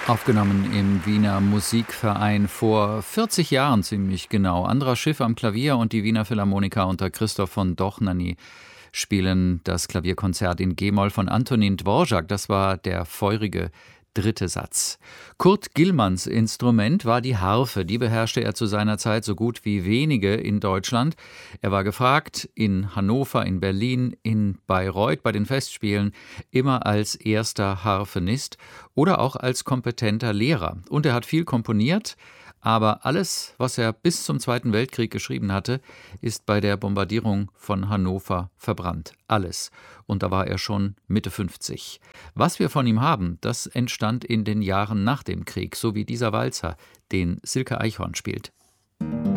Aufgenommen im Wiener Musikverein vor 40 Jahren ziemlich genau. Andras Schiff am Klavier und die Wiener Philharmoniker unter Christoph von Dohnanyi spielen das Klavierkonzert in G-Moll von Antonín Dvořák. Das war der feurige dritte Satz. Kurt Gillmanns Instrument war die Harfe. Die beherrschte er zu seiner Zeit so gut wie wenige in Deutschland. Er war gefragt in Hannover, in Berlin, in Bayreuth bei den Festspielen immer als erster Harfenist oder auch als kompetenter Lehrer. Und er hat viel komponiert. Aber alles, was er bis zum Zweiten Weltkrieg geschrieben hatte, ist bei der Bombardierung von Hannover verbrannt. Alles. Und da war er schon Mitte 50. Was wir von ihm haben, das entstand in den Jahren nach dem Krieg, so wie dieser Walzer, den Silke Eichhorn spielt.